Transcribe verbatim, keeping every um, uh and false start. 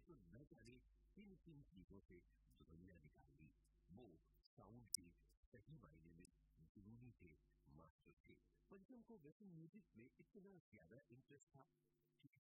तो न जाने किन किन चीजों से दुनिया निकाल दी। वो साउंड के सही मायने में जुनूनी के मास्टर थे। पंचम को वेस्टर्न म्यूजिक में इतना ज्यादा इंटरेस्ट था कि